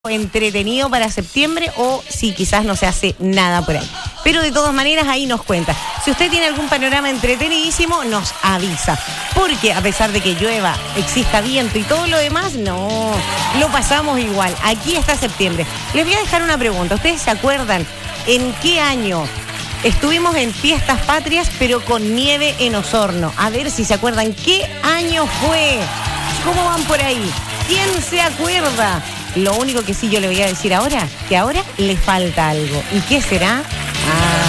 entretenido para septiembre o si quizás no se hace nada por ahí. Pero de todas maneras ahí nos cuenta. Si usted tiene algún panorama entretenidísimo, nos avisa. Porque a pesar de que llueva, exista viento y todo lo demás, no, lo pasamos igual. Aquí está septiembre. Les voy a dejar una pregunta. ¿Ustedes se acuerdan en qué año estuvimos en fiestas patrias pero con nieve en Osorno? A ver si se acuerdan. ¿Qué año fue? ¿Cómo van por ahí? ¿Quién se acuerda? Lo único que sí yo le voy a decir ahora, que ahora le falta algo. ¿Y qué será?